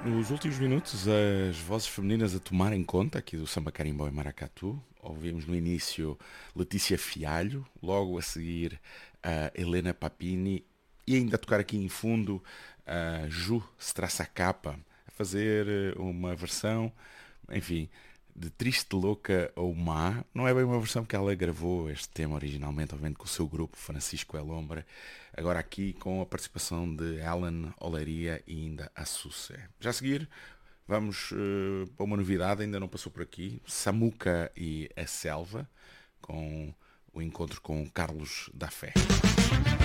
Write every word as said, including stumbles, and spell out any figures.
Nos últimos minutos, as vozes femininas a tomarem conta aqui do Samba Carimbó e Maracatu. Ouvimos no início Letícia Fialho, logo a seguir a Helena Papini e ainda a tocar aqui em fundo a Ju Strassacapa a fazer uma versão, enfim, de Triste Louca ou Má. Não é bem uma versão que ela gravou este tema originalmente, obviamente com o seu grupo Francisco El Hombre, agora aqui com a participação de Alan Olaria e ainda a Sucé. Já a seguir vamos uh, para uma novidade, ainda não passou por aqui, Samuca e a Selva, com o encontro com Carlos da Fé.